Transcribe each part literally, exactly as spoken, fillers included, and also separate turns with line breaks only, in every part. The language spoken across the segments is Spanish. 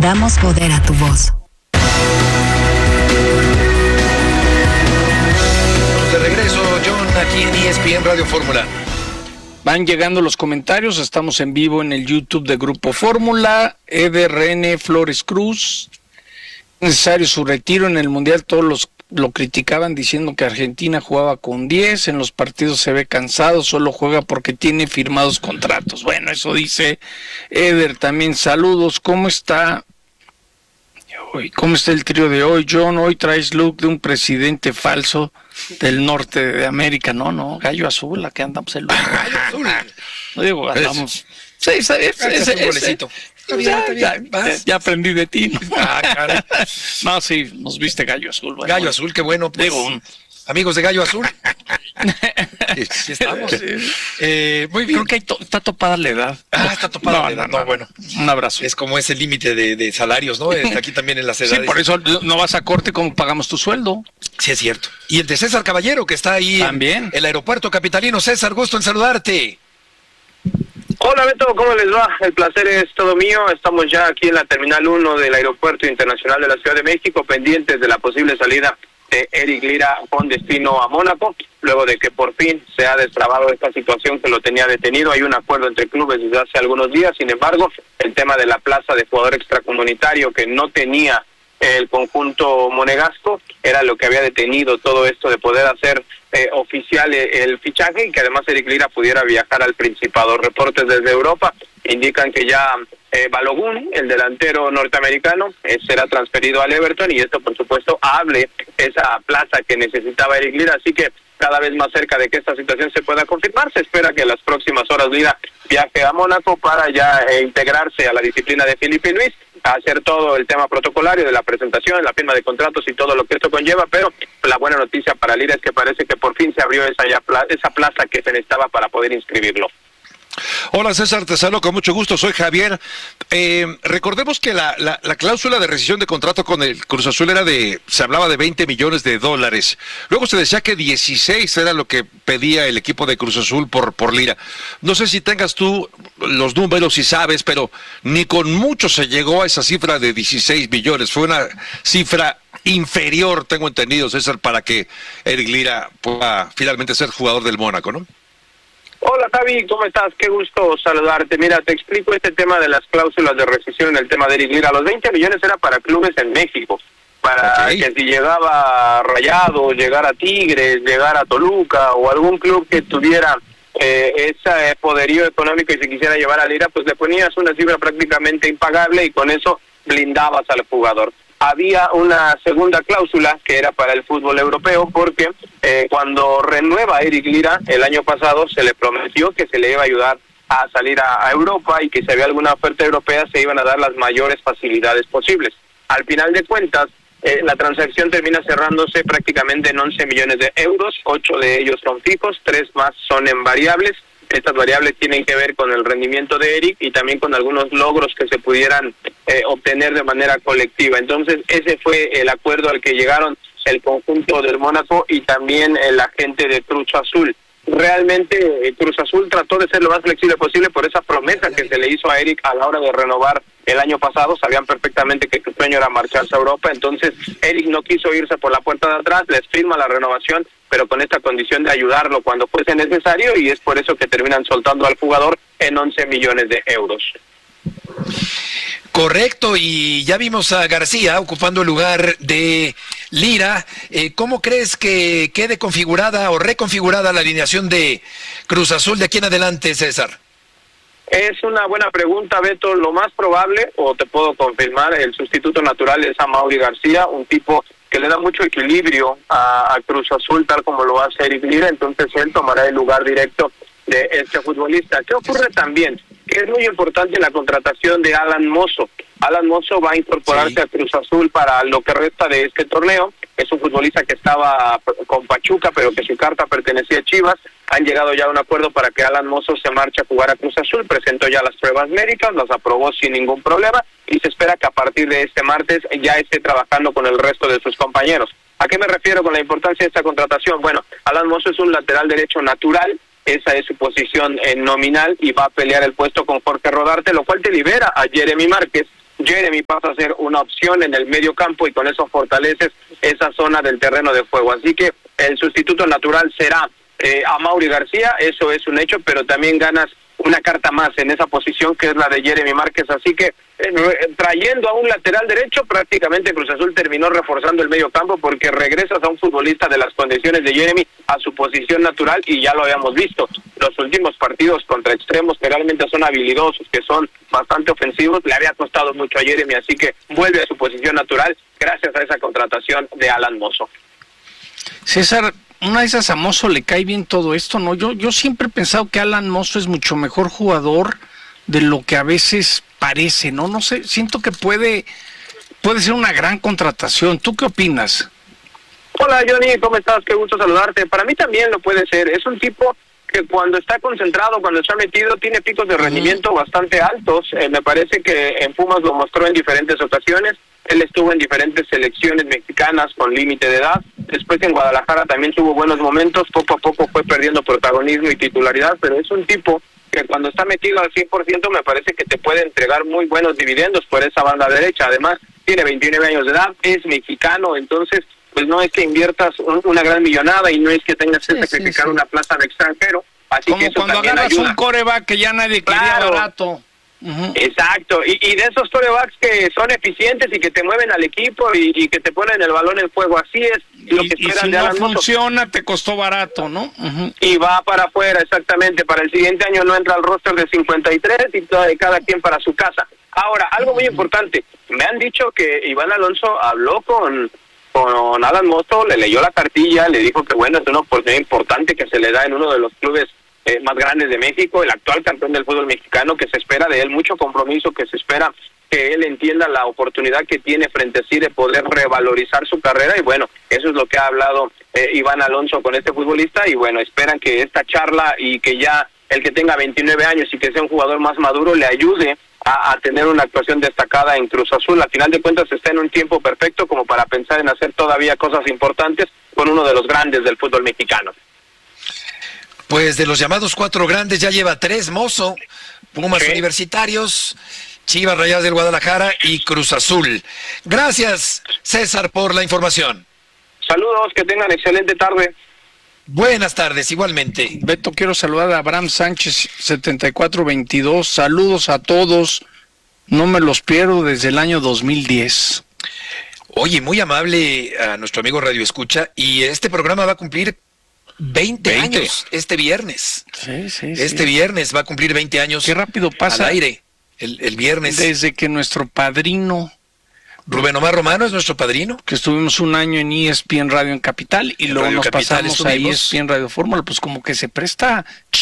Damos poder a tu voz.
De regreso, John, aquí en E S P N Radio Fórmula.
Van llegando los comentarios, estamos en vivo en el YouTube de Grupo Fórmula. Eder N. Flores Cruz, necesario su retiro en el Mundial, todos los lo criticaban diciendo que Argentina jugaba con diez, en los partidos se ve cansado, solo juega porque tiene firmados contratos. Bueno, eso dice Eder. También saludos, ¿cómo está? ¿Cómo está el trío de hoy, John? Hoy traes look de un presidente falso del norte de América. No, no, Gallo Azul, aquí andamos el look.
Gallo Azul.
No digo, andamos. Sí, es, es, es, es,
golecito.
Ya, ya, ya, ya, ya aprendí de ti, ¿no?
Ah, caray.
No, sí, nos viste Gallo Azul. Bueno,
Gallo
bueno.
Azul, qué bueno. Pues,
Digo, un...
amigos de Gallo Azul. Sí, estamos. Eh, muy bien.
Creo que hay to- está topada la edad.
Ah, está topada
no,
la edad.
No,
No,
no,
bueno.
Un abrazo.
Es como ese límite de, de salarios, ¿no? Está aquí también en las edades.
Sí, por eso no vas a corte como pagamos tu sueldo.
Sí, es cierto. Y el de César Caballero, que está ahí
también
en el aeropuerto capitalino. César, gusto en saludarte.
Hola Beto, ¿cómo les va? El placer es todo mío. Estamos ya aquí en la Terminal uno del Aeropuerto Internacional de la Ciudad de México, pendientes de la posible salida de Eric Lira con destino a Mónaco, luego de que por fin se ha destrabado esta situación que lo tenía detenido. Hay un acuerdo entre clubes desde hace algunos días, sin embargo, el tema de la plaza de jugador extracomunitario que no tenía el conjunto monegasco era lo que había detenido todo esto de poder hacer eh, oficial el fichaje y que además Eric Lira pudiera viajar al Principado. Reportes desde Europa indican que ya eh, Balogun, el delantero norteamericano, eh, será transferido al Everton y esto por supuesto hable esa plaza que necesitaba Eric Lira, así que cada vez más cerca de que esta situación se pueda confirmar. Se espera que en las próximas horas Lira viaje a Mónaco para ya eh, integrarse a la disciplina de Filipe Luis, a hacer todo el tema protocolario de la presentación, la firma de contratos y todo lo que esto conlleva, pero la buena noticia para Lira es que parece que por fin se abrió esa, ya pla- esa plaza que se necesitaba para poder inscribirlo.
Hola César, te saludo con mucho gusto, soy Javier. Eh, recordemos que la, la, la cláusula de rescisión de contrato con el Cruz Azul era de, se hablaba de veinte millones de dólares. Luego se decía que dieciséis era lo que pedía el equipo de Cruz Azul por, por Lira. No sé si tengas tú los números, si sabes, pero ni con mucho se llegó a esa cifra de dieciséis millones. Fue una cifra inferior, tengo entendido, César, para que Eric Lira pueda finalmente ser jugador del Mónaco, ¿no?
Hola Javi, ¿cómo estás? Qué gusto saludarte. Mira, te explico este tema de las cláusulas de rescisión en el tema de Eric Lira. Los veinte millones era para clubes en México, para okay. que si llegaba Rayados, llegara Tigres, llegara Toluca o algún club que tuviera eh, ese poderío económico y se quisiera llevar a Lira, pues le ponías una cifra prácticamente impagable y con eso blindabas al jugador. Había una segunda cláusula que era para el fútbol europeo porque eh, cuando renueva Eric Lira el año pasado se le prometió que se le iba a ayudar a salir a, a Europa y que si había alguna oferta europea se iban a dar las mayores facilidades posibles. Al final de cuentas, eh, la transacción termina cerrándose prácticamente en once millones de euros, ocho de ellos son fijos, tres más son en variables. Estas variables tienen que ver con el rendimiento de Eric y también con algunos logros que se pudieran eh, obtener de manera colectiva. Entonces, ese fue el acuerdo al que llegaron el conjunto del Mónaco y también eh, la gente de Cruz Azul. Realmente eh, Cruz Azul trató de ser lo más flexible posible por esa promesa que se le hizo a Eric a la hora de renovar el año pasado. Sabían perfectamente que su sueño era marcharse a Europa, entonces Eric no quiso irse por la puerta de atrás, les firma la renovación, pero con esta condición de ayudarlo cuando fuese necesario y es por eso que terminan soltando al jugador en once millones de euros.
Correcto, y ya vimos a García ocupando el lugar de Lira. Eh, ¿Cómo crees que quede configurada o reconfigurada la alineación de Cruz Azul de aquí en adelante, César?
Es una buena pregunta, Beto. Lo más probable, o te puedo confirmar, el sustituto natural es Amaury García, un tipo que le da mucho equilibrio a, a Cruz Azul, tal como lo hace Eric Lira, entonces él tomará el lugar directo de este futbolista. ¿Qué ocurre también? Que es muy importante la contratación de Alan Mozo. Alan Mozo va a incorporarse sí. a Cruz Azul para lo que resta de este torneo. Es un futbolista que estaba con Pachuca, pero que su carta pertenecía a Chivas. Han llegado ya a un acuerdo para que Alan Mozo se marche a jugar a Cruz Azul. Presentó ya las pruebas médicas, las aprobó sin ningún problema y se espera que a partir de este martes ya esté trabajando con el resto de sus compañeros. ¿A qué me refiero con la importancia de esta contratación? Bueno, Alan Mozo es un lateral derecho natural. Esa es su posición en nominal y va a pelear el puesto con Jorge Rodarte, lo cual te libera a Jeremy Márquez, Jeremy pasa a ser una opción en el medio campo y con eso fortaleces esa zona del terreno de juego. Así que el sustituto natural será eh, Amaury García, eso es un hecho, pero también ganas una carta más en esa posición que es la de Jeremy Márquez. Así que eh, trayendo a un lateral derecho, prácticamente Cruz Azul terminó reforzando el medio campo porque regresas a un futbolista de las condiciones de Jeremy a su posición natural y ya lo habíamos visto. Los últimos partidos contra extremos que realmente son habilidosos, que son bastante ofensivos, le había costado mucho a Jeremy, así que vuelve a su posición natural gracias a esa contratación de Alan Mozo.
César, una de esas a Mozo le cae bien todo esto, ¿no? Yo, yo siempre he pensado que Alan Mozo es mucho mejor jugador de lo que a veces parece, ¿no? No sé, siento que puede, puede ser una gran contratación. ¿Tú qué opinas?
Hola Johnny, ¿cómo estás? Qué gusto saludarte. Para mí también lo puede ser. Es un tipo que cuando está concentrado, cuando está metido, tiene picos de rendimiento bastante altos. Eh, me parece que en Pumas lo mostró en diferentes ocasiones. Él estuvo en diferentes selecciones mexicanas con límite de edad. Después en Guadalajara también tuvo buenos momentos. Poco a poco fue perdiendo protagonismo y titularidad, pero es un tipo que cuando está metido al cien por ciento me parece que te puede entregar muy buenos dividendos por esa banda derecha. Además, tiene veintinueve años de edad, es mexicano, entonces pues no es que inviertas un, una gran millonada y no es que tengas que sí, sacrificar sí, sí. una plaza de extranjero. Así
Como
que eso
cuando agarras ayuda. Un coreback que ya nadie quería claro. barato.
Uh-huh. Exacto, y, y de esos corebacks que son eficientes y que te mueven al equipo y, y que te ponen el balón en juego, así es lo que
y,
esperan
y si
de
no
Alan
funciona,
Mozo.
Te costó barato, ¿no? Uh-huh.
Y va para afuera, exactamente, para el siguiente año no entra al roster de cincuenta y tres y todo, cada quien para su casa. Ahora, algo muy importante, me han dicho que Iván Alonso habló con, con Alan Mozo, le leyó la cartilla, le dijo que bueno, es una oportunidad importante que se le da en uno de los clubes Eh, más grandes de México, el actual campeón del fútbol mexicano, que se espera de él mucho compromiso, que se espera que él entienda la oportunidad que tiene frente a sí de poder revalorizar su carrera y bueno, eso es lo que ha hablado eh, Iván Alonso con este futbolista y bueno, esperan que esta charla y que ya el que tenga veintinueve años y que sea un jugador más maduro le ayude a, a tener una actuación destacada en Cruz Azul. A final de cuentas está en un tiempo perfecto como para pensar en hacer todavía cosas importantes con uno de los grandes del fútbol mexicano.
Pues de los llamados cuatro grandes ya lleva tres, Mozo, Pumas sí. Universitarios, Chivas Rayadas del Guadalajara y Cruz Azul. Gracias, César, por la información.
Saludos, que tengan excelente tarde.
Buenas tardes, igualmente.
Beto, quiero saludar a Abraham Sánchez, setenta y cuatro veintidós. Saludos a todos, no me los pierdo desde el año dos mil diez.
Oye, muy amable a nuestro amigo Radio Escucha, y este programa va a cumplir veinte, veinte años este viernes.
Sí, sí,
este
sí.
viernes va a cumplir veinte años.
Qué rápido pasa.
Al aire, el, el viernes.
Desde que nuestro padrino
Rubén Omar Romano es nuestro padrino.
Que estuvimos un año en E S P N Radio en Capital y en luego Radio nos Capital pasamos estuvimos. a E S P N Radio Fórmula, pues como que se presta.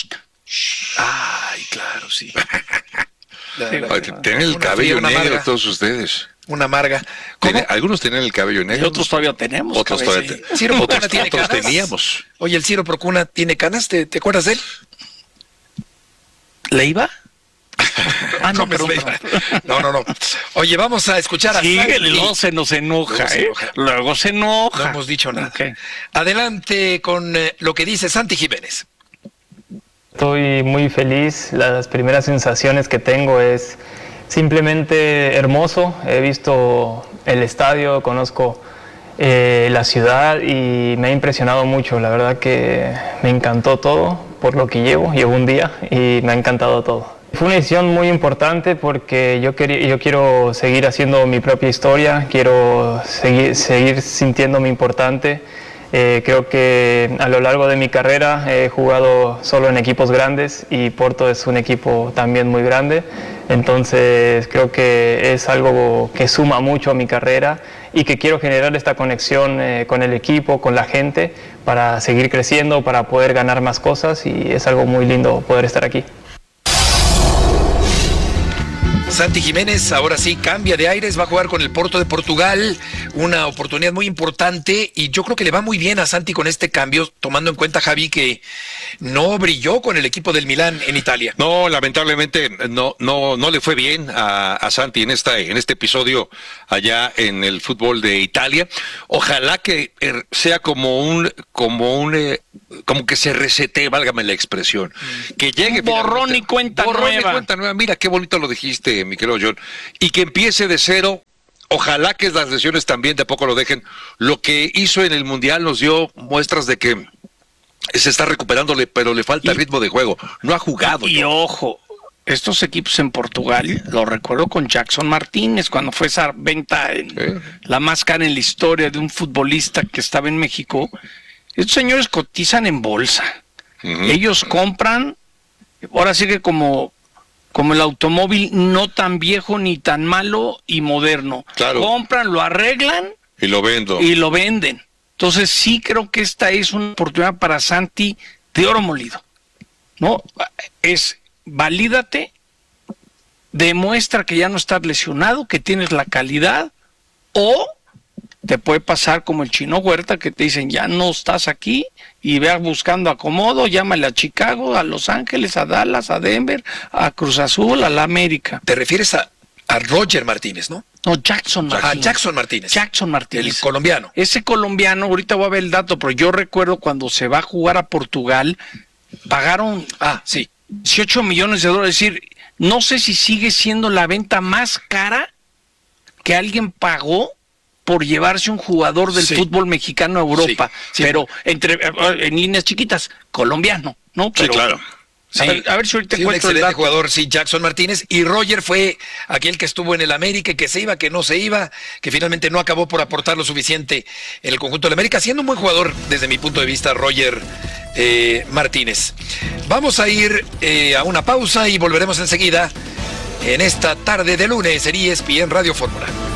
Ay, claro, sí.
Sí, tienen el cabello negro amarga. Todos ustedes.
Una amarga.
¿Tiene, algunos tienen el cabello negro.
Y otros todavía tenemos.
Otros todavía
sí.
te,
Ciro
otros,
Procuna tiene
otros
canas.
teníamos.
Oye, el Ciro Procuna tiene canas, ¿te, te acuerdas de él?
¿Le iba?
Ah, no, pero no, no, no. Oye, vamos a escuchar a
sí,
Santi.
Luego se nos enoja, luego, ¿eh? se enoja. luego se enoja.
No hemos dicho nada.
Okay.
Adelante con eh, lo que dice Santi Jiménez.
Estoy muy feliz. Las primeras sensaciones que tengo es simplemente hermoso. He visto el estadio, conozco eh, la ciudad y me ha impresionado mucho. La verdad que me encantó todo por lo que llevo. Llevo un día y me ha encantado todo. Fue una decisión muy importante porque yo, quería, yo quiero seguir haciendo mi propia historia, quiero seguir, seguir sintiéndome importante. Eh, creo que a lo largo de mi carrera he jugado solo en equipos grandes y Porto es un equipo también muy grande. Entonces creo que es algo que suma mucho a mi carrera y que quiero generar esta conexión eh, con el equipo, con la gente, para seguir creciendo, para poder ganar más cosas y es algo muy lindo poder estar aquí.
Santi Jiménez ahora sí cambia de aires, va a jugar con el Porto de Portugal, una oportunidad muy importante y yo creo que le va muy bien a Santi con este cambio, tomando en cuenta, Javi, que no brilló con el equipo del Milán en Italia.
No, lamentablemente no no no le fue bien a, a Santi en esta en este episodio allá en el fútbol de Italia. Ojalá que sea como un como un eh, como que se resete, válgame la expresión, que llegue
borrón y cuenta
borrón
nueva.
y cuenta nueva. Mira qué bonito lo dijiste, eh, mi querido John, y que empiece de cero. Ojalá que las lesiones también de a poco lo dejen. Lo que hizo en el Mundial nos dio muestras de que se está recuperándole, pero le falta
y,
ritmo de juego. No ha jugado.
Y, y ojo, estos equipos en Portugal, lo recuerdo con Jackson Martínez, cuando fue esa venta, en, ¿Eh? la más cara en la historia de un futbolista que estaba en México. Estos señores cotizan en bolsa. Uh-huh. Ellos compran, ahora sí que como... como el automóvil no tan viejo ni tan malo y moderno.
Claro.
Compran, lo arreglan
y lo vendo.
Y lo venden. Entonces sí creo que esta es una oportunidad para Santi de oro molido. ¿No? Es valídate, demuestra que ya no estás lesionado, que tienes la calidad, o te puede pasar como el Chino Huerta, que te dicen ya no estás aquí y veas buscando acomodo, llámale a Chicago, a Los Ángeles, a Dallas, a Denver, a Cruz Azul, a la América.
Te refieres a, a Roger Martínez, ¿no?
No, Jackson Martínez.
A Jackson Martínez.
Jackson Martínez.
El colombiano.
Ese colombiano, ahorita voy a ver el dato, pero yo recuerdo cuando se va a jugar a Portugal, pagaron
ah, sí.
dieciocho millones de dólares. Es decir, no sé si sigue siendo la venta más cara que alguien pagó por llevarse un jugador del sí. fútbol mexicano a Europa, sí, sí. pero entre en líneas chiquitas, colombiano, ¿no? Pero,
sí, claro.
Sí. A, ver, a ver si ahorita
sí,
encuentro
un excelente
el dato.
Jugador, sí, Jackson Martínez, y Roger fue aquel que estuvo en el América, que se iba, que no se iba, que finalmente no acabó por aportar lo suficiente en el conjunto del América, siendo un buen jugador desde mi punto de vista, Roger eh, Martínez. Vamos a ir eh, a una pausa y volveremos enseguida en esta tarde de lunes en E S P N Radio Fórmula.